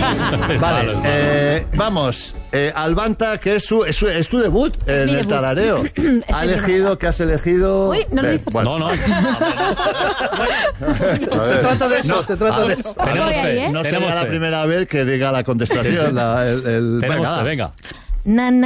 Vale, vamos. Albanta, que es tu debut en el tarareo. ¿Qué has elegido? Uy, no lo dices. Bueno. No. Se trata de eso, No será la primera vez que diga la contestación. Venga. Na, na,